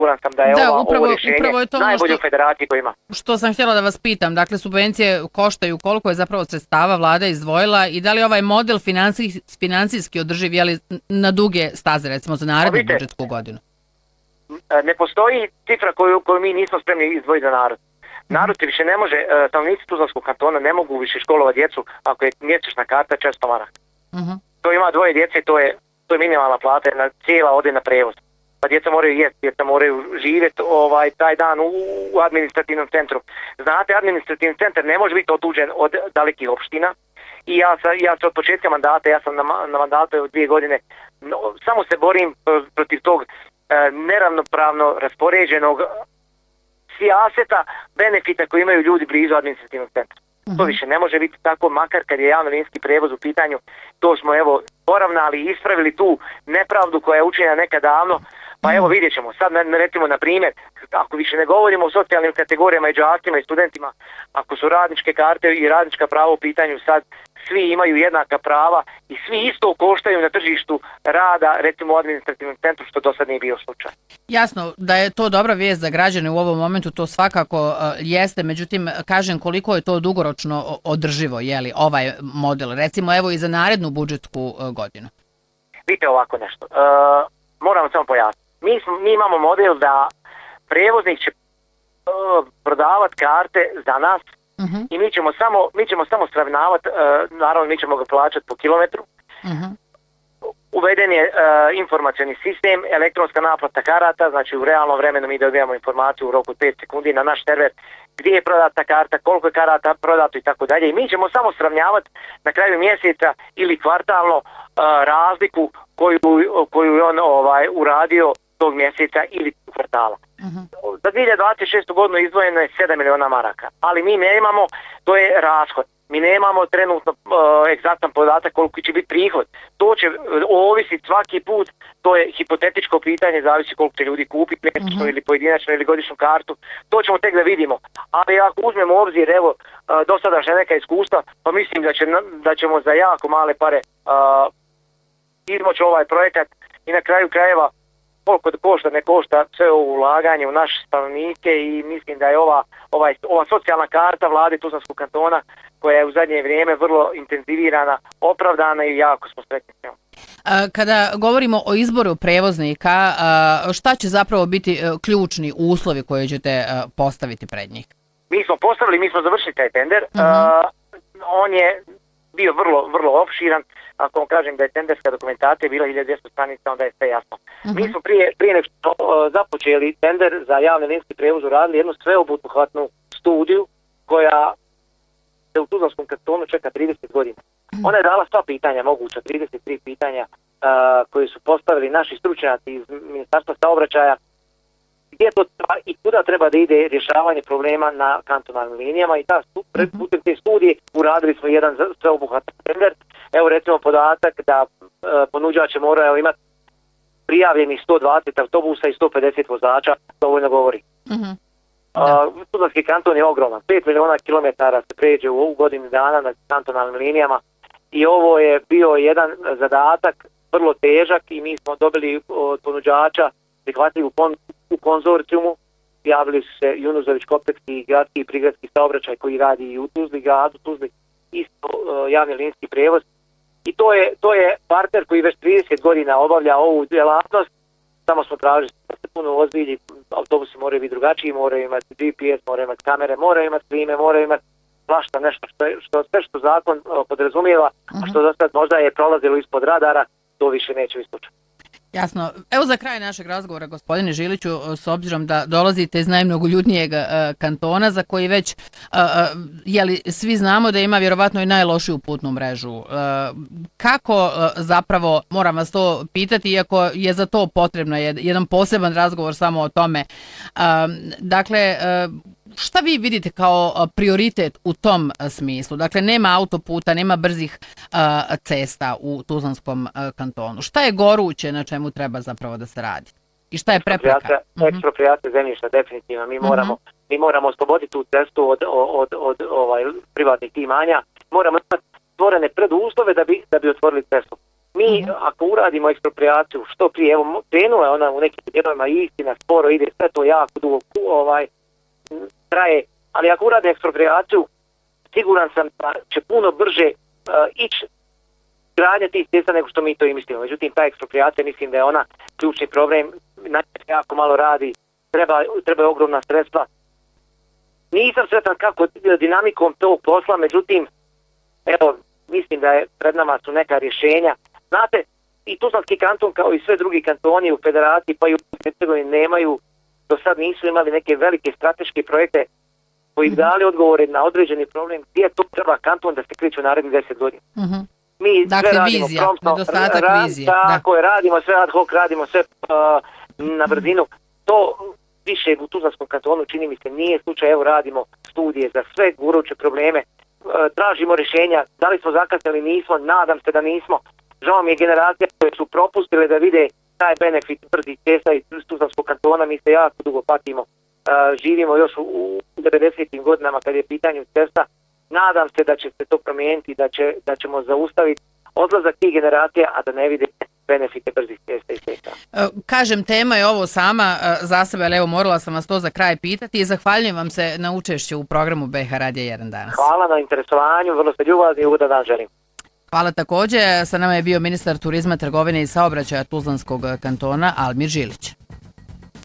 siguran sam da je ovo rješenje najbolje u federaciji koji ima. Što sam htjela da vas pitam, dakle subvencije koštaju, koliko je zapravo sredstava vlada izdvojila i da li ovaj model financijski održiv na duge staze, recimo za narednu budžetsku godinu? Ne postoji cifra koju mi nismo spremni izdvojiti za narod. Narod se više ne može, stanovnici Tuzlanskog kantona ne mogu više školovati djecu ako je mjesečna karta 400 maraka. To ima 2 djece, to je minimalna plata, jedna cijela ode na prevoz. Pa djeca moraju jesti, djeca moraju živjeti taj dan u administrativnom centru. Znate, administrativni centar ne može biti otuđen od dalekih opština i ja sam od početka mandata, ja sam na mandatu od 2 godine, samo se borim protiv tog neravnopravno raspoređenog sijaseta, benefita koji imaju ljudi blizu administrativnog centra. To više ne može biti tako, makar kad je javno-linijski prevoz u pitanju, to smo poravnali i ispravili tu nepravdu koja je učinjena nekad davno. Pa evo vidjet ćemo, sad recimo na primjer, ako više ne govorimo o socijalnim kategorijama i đacima i studentima, ako su radničke karte i radnička prava u pitanju, sad svi imaju jednaka prava i svi isto koštaju na tržištu rada, recimo u administrativnom centru, što do sad nije bio slučaj. Jasno da je to dobra vijest za građane u ovom momentu, to svakako jeste, međutim, kažem koliko je to dugoročno održivo, ovaj model, recimo evo i za narednu budžetsku godinu. Vidite ovako nešto, moramo samo pojasniti. Mi imamo model da prevoznik će prodavati karte za nas i mi ćemo samo sravnavati, naravno mi ćemo ga plaćati po kilometru. Uveden je informacioni sistem, elektronska naplata karata, znači u realnom vremenu mi dobijamo informaciju u roku 5 sekundi na naš server gdje je prodata karta, koliko je karata prodato i tako dalje. I mi ćemo samo sravnjavati na kraju mjeseca ili kvartalno razliku koju je on uradio tog mjeseca ili kvartala. Za 2026. godinu izdvojeno je 7 miliona maraka, ali mi nemamo, to je rashod. Mi nemamo trenutno egzaktan podatak koliko će biti prihod. To će ovisiti svaki put, to je hipotetičko pitanje, zavisi koliko će ljudi kupiti mjesečno ili pojedinačno ili godišnju kartu. To ćemo tek da vidimo. Ali ako uzmemo u obzir, evo, dosadašnja neka iskustva, pa mislim da ćemo za jako male pare izmoći ovaj projekat i na kraju krajeva koliko košta, ne košta sve ovo ulaganje u naše stanovnike i mislim da je ova socijalna karta vlade Tuzlanskog kantona koja je u zadnje vrijeme vrlo intenzivirana, opravdana i jako smo sretni. Kada govorimo o izboru prevoznika, šta će zapravo biti ključni uslovi koje ćete postaviti pred njih? Mi smo završili taj tender. On je bio vrlo opširan. Ako vam kažem da je tenderska dokumentacija bila 1200 stranica, onda je sve jasno. Mi smo prije nego što započeli tender za javni linijski prevoz uradili jednu sveobuhvatnu studiju koja se u Tuzlanskom kantonu čeka 30 godina. Ona je dala sva pitanja, moguća 33 pitanja koje su postavili naši stručnjaci iz Ministarstva saobraćaja, gdje to treba i kuda treba da ide rješavanje problema na kantonalnim linijama i putem te studije uradili smo jedan sveobuhvatan tender. Evo recimo podatak da ponuđači moraju imati prijavljenih 120 autobusa i 150 vozača, dovoljno govori. Tuzlanski kanton je ogroman, 5 miliona kilometara se pređe u godinu dana na kantonalnim linijama i ovo je bio jedan zadatak vrlo težak i mi smo dobili od ponuđača prihvatili u konzorcijumu, javili su se Junuzović kompleks i gradski i prigradski saobraćaj koji radi i u Tuzli, gradu Tuzli, isto javni linijski prevoz. I to je partner koji već 30 godina obavlja ovu djelatnost, samo smo tražili da se puno ozbilji, autobusi moraju biti drugačiji, moraju imati GPS, moraju imati kamere, moraju imati klime, moraju imati svašta nešto što zakon podrazumijeva, a što do sad možda je prolazilo ispod radara, to više neće ispočeti. Jasno. Evo za kraj našeg razgovora, gospodine Žiliću, s obzirom da dolazite iz najmnogoljudnijeg kantona, za koji već svi znamo da ima vjerovatno i najlošiju putnu mrežu. Kako zapravo, moram vas to pitati, iako je za to potrebno jedan poseban razgovor samo o tome. Dakle, šta vi vidite kao prioritet u tom smislu? Dakle, nema autoputa, nema brzih cesta u Tuzlanskom kantonu. Šta je goruće na čemu treba zapravo da se radi? I šta je prepreka? Eksproprijacija zemljišta, definitivno. Mi moramo osloboditi tu cestu od privatnih imanja. Moramo imati stvorene preduslove da bi otvorili cestu. Mi ako uradimo eksproprijaciju što prije, evo krenula je ona u nekim dijelovima istina, sporo ide, sve to jako dugo traje, ali ako urade eksproprijaciju, siguran sam da će puno brže ići gradnja tih cesta nego što mi to i mislimo. Međutim, ta eksproprijacija, mislim da je ona ključni problem, jako malo radi, treba ogromna sredstva. Nisam sretan kako dinamikom tog posla, međutim, evo, mislim da je pred nama su neka rješenja. Znate, i Tuzlanski kanton kao i sve drugi kantoni u federaciji pa i u Hercegovini nemaju, do sad nisu imali neke velike strateške projekte koji bi dali odgovore na određeni problem gdje to treba kanton da se kreće u narednih 10 godina. Mi dakle, sve radimo vizija, promptno, nedostatak vizije. Tako je, radimo sve ad hoc, radimo sve na brzinu. To više u Tuzlanskom kantonu čini mi se nije slučaj, evo radimo studije za sve goruće probleme, tražimo rješenja, da li smo zakasnili, nismo, nadam se da nismo. Žao mi je generacija koje su propustile da vide taj benefit brzih cesta iz Tuzlanskog kantona, mi se jako dugo patimo. Živimo još u 90. godinama kad je pitanju cesta. Nadam se da će se to promijeniti, da ćemo zaustaviti odlazak tih generacija, a da ne vide benefite brzih cesta i cesta. Kažem, tema je ovo sama za sebe, ali evo morala sam vas to za kraj pitati i zahvaljujem vam se na učešću u programu BH Radija 1 danas. Hvala na interesovanju, vrlo ste ljubazni i ugodan dan želim. Hvala također, sa nama je bio ministar turizma, trgovine i saobraćaja Tuzlanskog kantona Almir Žilić.